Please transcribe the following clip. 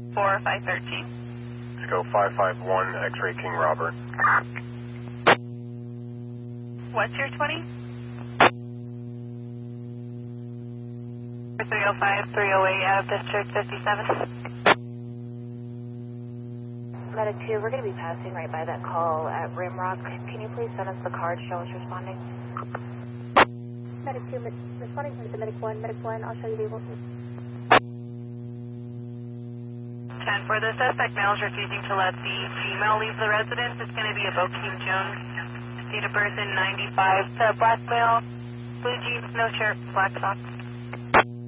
4513. Let's go 551 X-ray King Robert. What's your 20? 305, 308 out of District 57. Medic 2, we're going to be passing right by that call at Rimrock. Can you please send us the card show us responding? Medic 2, responding to Medic 1. Medic 1, I'll show you the vehicle. 10 for the suspect male is refusing to let the female leave the residence. It's going to be a Bokeem Jones. Date of birth in 95. Black male, blue jeans, no shirt, black socks.